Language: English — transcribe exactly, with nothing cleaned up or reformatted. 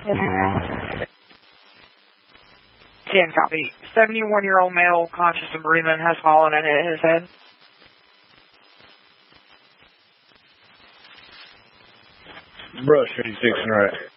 ten copy. seventy-one-year-old male, conscious of breathing, has fallen and hit his head. Brush fifty-six and right.